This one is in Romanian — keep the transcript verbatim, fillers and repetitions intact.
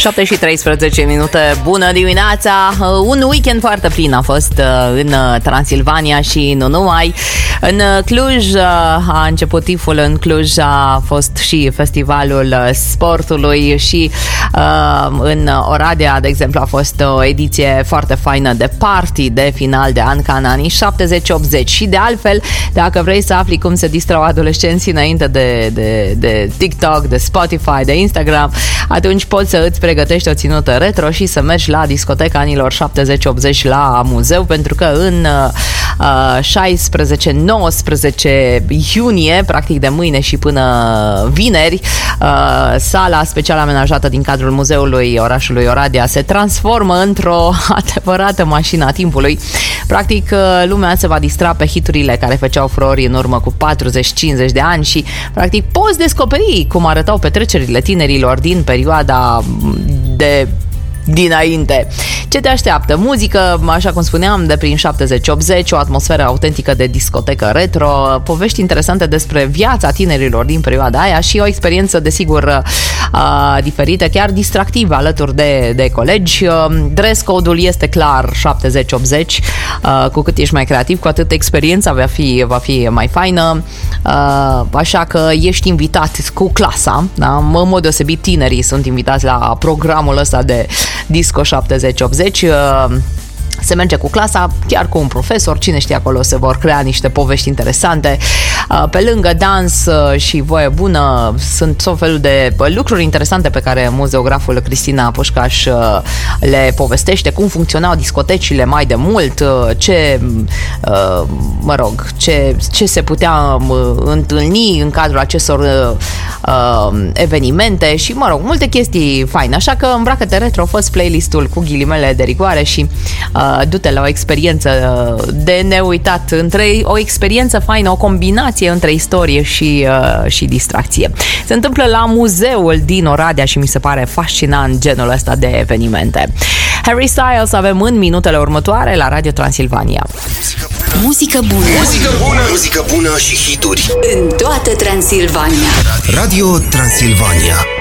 șapte și treisprezece minute. Bună dimineața! Un weekend foarte plin a fost în Transilvania și nu numai. În Cluj a început tiful, în Cluj a fost și festivalul sportului și în Oradea, de exemplu, a fost o ediție foarte faină de party de final de an ca în anii șaptezeci optzeci. Și de altfel, dacă vrei să afli cum se distrau adolescenții înainte de, de, de TikTok, de Spotify, de Instagram, atunci poți să îți pregătești o ținută retro și să mergi la discoteca anilor șaptezeci optzeci la muzeu, pentru că în uh, șaisprezece nouăsprezece iunie, practic de mâine și până vineri, uh, sala special amenajată din cadrul muzeului orașului Oradea se transformă într-o adevărată mașină a timpului. Practic, lumea se va distra pe hiturile care făceau furori în urmă cu patruzeci cincizeci de ani și, practic, poți descoperi cum arătau petrecerile tinerilor din perioada de dinainte. Ce te așteaptă? Muzică, așa cum spuneam, de prin șaptezeci optzeci, o atmosferă autentică de discotecă retro, povești interesante despre viața tinerilor din perioada aia și o experiență, desigur, uh, diferită, chiar distractivă alături de, de colegi. Dress code-ul este clar șaptezeci optzeci, uh, cu cât ești mai creativ, cu atât experiența va fi, va fi mai faină, uh, așa că ești invitat cu clasa, da? În mod deosebit tinerii sunt invitați la programul ăsta de Disco șaptezeci optzeci. Se merge cu clasa, chiar cu un profesor, cine știe, acolo se vor crea niște povești interesante. Pe lângă dans și voie bună, sunt tot felul de lucruri interesante pe care muzeograful Cristina Pușcaș le povestește, cum funcționau discotecile mai de mult, ce, mă rog, ce, ce se putea întâlni în cadrul acestor evenimente și, mă rog, multe chestii faine. Așa că îmbracă-te retro, fă-ți playlistul cu ghilimele de rigoare și du-te la o experiență de neuitat, între o experiență faină, o combinație între istorie și, uh, și distracție. Se întâmplă la muzeul din Oradea și mi se pare fascinant genul ăsta de evenimente. Harry Styles avem în minutele următoare la Radio Transilvania. Muzică bună. Muzică bună. Muzică bună și hituri în toată Transilvania. Radio Transilvania.